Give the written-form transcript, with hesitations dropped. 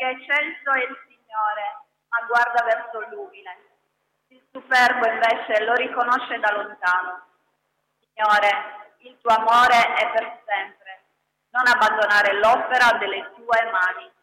eccelso è il Signore, ma guarda verso l'umile. Il superbo invece lo riconosce da lontano. Signore, il tuo amore è per sempre. Non abbandonare l'opera delle tue mani.